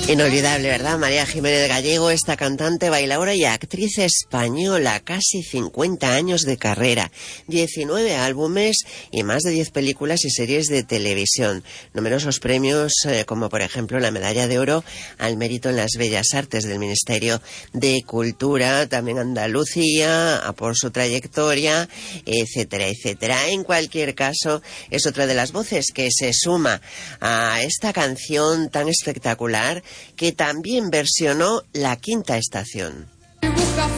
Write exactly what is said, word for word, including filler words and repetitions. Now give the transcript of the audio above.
Inolvidable, ¿verdad? María Jiménez Gallego, esta cantante, bailaora y actriz española, casi cincuenta años de carrera, diecinueve álbumes y más de diez películas y series de televisión. Numerosos premios, eh, como por ejemplo la Medalla de Oro al Mérito en las Bellas Artes del Ministerio de Cultura, también Andalucía, a por su trayectoria, etcétera, etcétera. En cualquier caso, es otra de las voces que se suma a esta canción tan espectacular que también versionó La Quinta Estación.